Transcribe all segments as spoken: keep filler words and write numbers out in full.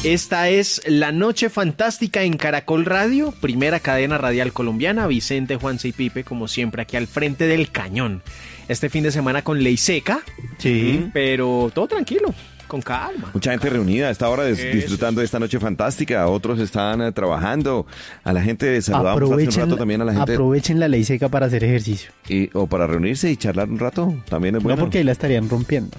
Esta es La Noche Fantástica en Caracol Radio, primera cadena radial colombiana. Vicente, Juanse y Pipe, como siempre, aquí al frente del cañón. Este fin de semana con ley seca, Sí. pero todo tranquilo, con calma. Mucha gente reunida a esta hora des- Eso. disfrutando de esta noche fantástica. Otros están eh, trabajando. A la gente saludamos hace un Aprovechen, rato también a la gente. aprovechen la ley seca para hacer ejercicio. Y, o para reunirse y charlar un rato. También es bueno. No porque ahí la estarían rompiendo.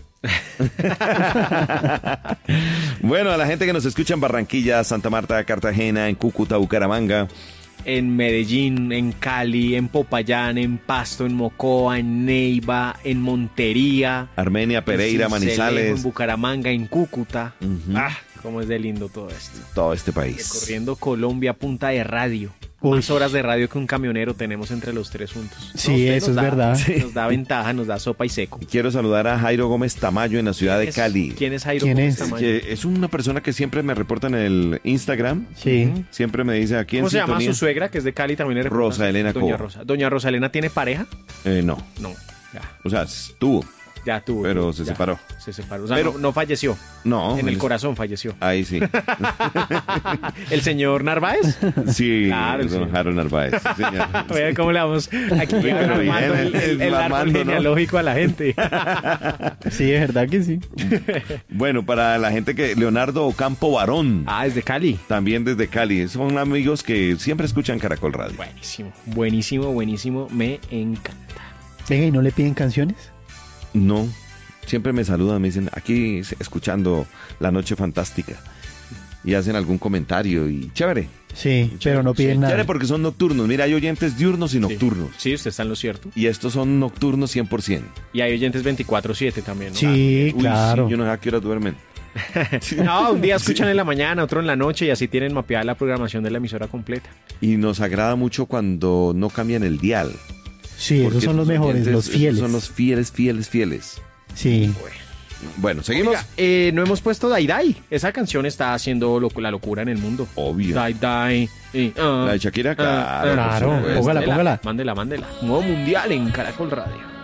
Bueno, a la gente que nos escucha en Barranquilla, Santa Marta, Cartagena, en Cúcuta, Bucaramanga. En Medellín, en Cali, en Popayán, en Pasto, en Mocoa, en Neiva, en Montería, Armenia, Pereira, en Sincelejo, Manizales. en Bucaramanga, en Cúcuta. Ujú. Ah, cómo es de lindo todo esto. Todo este país. Recorriendo Colombia a punta de radio. Uy. Más horas de radio que un camionero tenemos entre los tres juntos. Sí, usted eso nos es da- verdad. Nos da ventaja, nos da sopa y seco. Quiero saludar a Jairo Gómez Tamayo en la ciudad de ¿Quién es- Cali. ¿Quién es Jairo ¿Quién Gómez es? Tamayo? Que es una persona que siempre me reporta en el Instagram. Sí. Siempre me dice aquí en ¿Cómo se llama sintonía. su suegra, que es de Cali también? le reporta? Rosa Elena Doña Cobo. Rosa. ¿Doña Rosa Elena tiene pareja? Eh, no, No, ya, o sea, estuvo, ya tuvo. pero se ya, separó. Se separó. O sea, Pero- no, no falleció. No. En el él- corazón falleció. Ahí sí. ¿El señor Narváez? Sí, Claro, don sí. Harold Narváez. sí, señor. Vean cómo le vamos aquí pero armando bien, el, el- el, el árbol armando, ¿no? genealógico a la gente. Sí, de verdad que sí. Bueno, para la gente que... Leonardo Ocampo Barón, Ah, es de Cali. también desde Cali. Son amigos que siempre escuchan Caracol Radio. Buenísimo, buenísimo, buenísimo. Me encanta. Venga, ¿y no le piden canciones? No, siempre me saludan, me dicen, aquí escuchando La Noche Fantástica. Y hacen algún comentario y chévere. Sí, pero no piden nada. Chévere porque son nocturnos. Mira, hay oyentes diurnos y nocturnos. Sí, usted está en lo cierto. Y estos son nocturnos cien por ciento. Y hay oyentes veinticuatro siete también, ¿no? Sí, Uy, claro. sí, yo no sé a qué hora duermen. No, un día escuchan en la mañana, otro en la noche y así tienen mapeada la programación de la emisora completa. Y nos agrada mucho cuando no cambian el dial. Sí, esos porque son los estos mejores, oyentes, los estos fieles. Son los fieles, fieles, fieles. Sí. Bueno, seguimos. Oiga, eh, no hemos puesto Dai Dai. Esa canción está haciendo lo- la locura en el mundo. Obvio. Dai Dai. y, ah, La de Shakira, ah, claro, ah, por supuesto. Póngala, mándela, póngala. Mándela, mándela. Modo mundial en Caracol Radio.